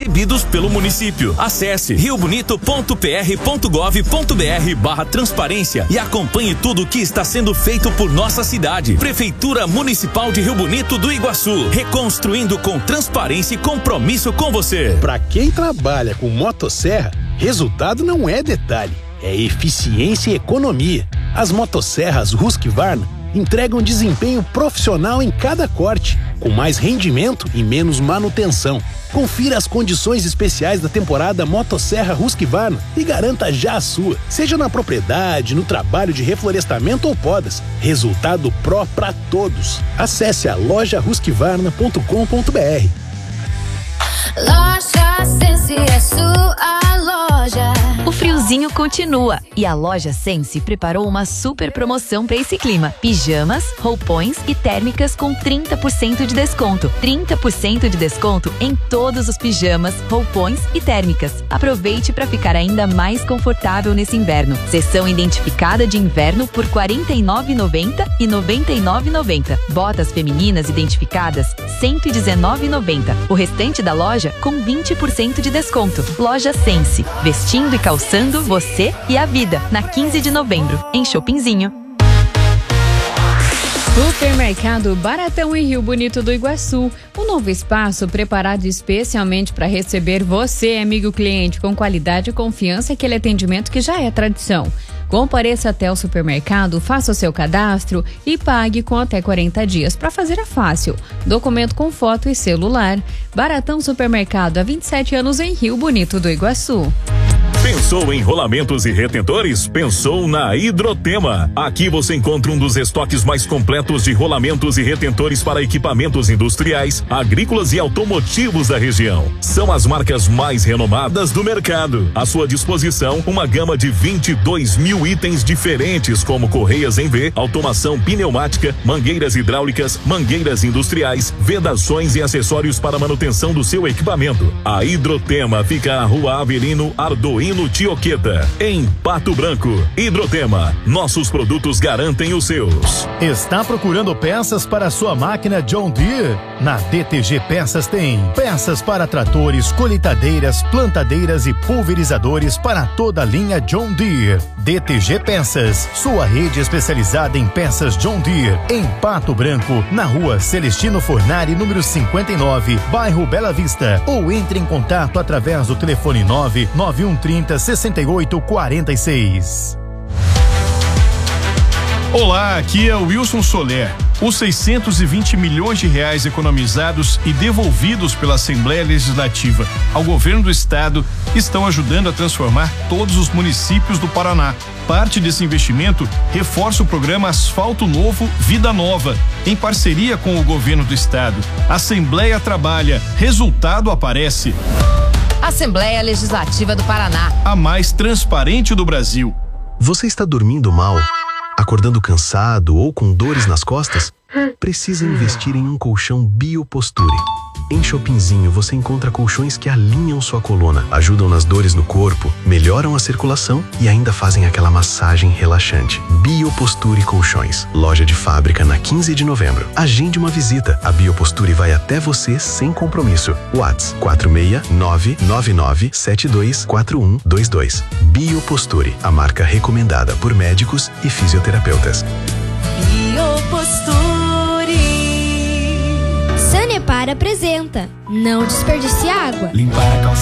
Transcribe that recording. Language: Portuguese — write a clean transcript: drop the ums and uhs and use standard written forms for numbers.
proibidos pelo município. Acesse riobonito.pr.gov.br/transparência e acompanhe tudo o que está sendo feito por nossa cidade. Prefeitura Municipal de Rio Bonito do Iguaçu, reconstruindo com transparência e compromisso com você. Para quem trabalha com motosserra, resultado não é detalhe, é eficiência e economia. As motosserras Husqvarna entregam desempenho profissional em cada corte, com mais rendimento e menos manutenção. Confira as condições especiais da temporada Motosserra Husqvarna e garanta já a sua, seja na propriedade, no trabalho de reflorestamento ou podas. Resultado pró para todos. Acesse a loja husqvarna.com.br. Loja Sense é sua loja. O friozinho continua e a Loja Sense preparou uma super promoção para esse clima. Pijamas, roupões e térmicas com 30% de desconto. 30% de desconto em todos os pijamas, roupões e térmicas. Aproveite para ficar ainda mais confortável nesse inverno. Seção identificada de inverno por R$ 49,90 e R$ 99,90. Botas femininas identificadas R$ 119,90. O restante da loja com 20% de desconto. Loja Sense, vestindo e calçando você e a vida, na 15 de novembro, em Shoppingzinho. Supermercado Baratão em Rio Bonito do Iguaçu. Um novo espaço preparado especialmente para receber você, amigo cliente, com qualidade e confiança, aquele atendimento que já é tradição. Compareça até o supermercado, faça o seu cadastro e pague com até 40 dias. Para fazer é fácil. Documento com foto e celular. Baratão Supermercado, há 27 anos em Rio Bonito do Iguaçu. Pensou em rolamentos e retentores? Pensou na Hidrotema. Aqui você encontra um dos estoques mais completos de rolamentos e retentores para equipamentos industriais, agrícolas e automotivos da região. São as marcas mais renomadas do mercado. À sua disposição, uma gama de 22 mil itens diferentes, como correias em V, automação pneumática, mangueiras hidráulicas, mangueiras industriais, vedações e acessórios para manutenção do seu equipamento. A Hidrotema fica à Rua Avelino Ardoino Tioqueta, em Pato Branco. Hidrotema, nossos produtos garantem os seus. Está procurando peças para sua máquina John Deere? Na DTG Peças tem peças para tratores, colheitadeiras, plantadeiras e pulverizadores para toda a linha John Deere. DTG Peças, sua rede especializada em peças John Deere, em Pato Branco, na Rua Celestino Fornari, número 59, bairro Bela Vista, ou entre em contato através do telefone 99130-6846. Olá, aqui é o Wilson Soler. Os 620 milhões de reais economizados e devolvidos pela Assembleia Legislativa ao governo do estado estão ajudando a transformar todos os municípios do Paraná. Parte desse investimento reforça o programa Asfalto Novo, Vida Nova, em parceria com o governo do estado. Assembleia trabalha, resultado aparece. Assembleia Legislativa do Paraná, a mais transparente do Brasil. Você está dormindo mal? Acordando cansado ou com dores nas costas? Precisa investir em um colchão Bioposture. Em Shoppingzinho você encontra colchões que alinham sua coluna, ajudam nas dores no corpo, melhoram a circulação e ainda fazem aquela massagem relaxante. Bioposture Colchões, loja de fábrica na 15 de novembro. Agende uma visita, a Bioposture vai até você sem compromisso. WhatsApp 46999724122. Bioposture, a marca recomendada por médicos e fisioterapeutas. Bioposture. Sanepar apresenta Não Desperdice Água. Limpar a calçada.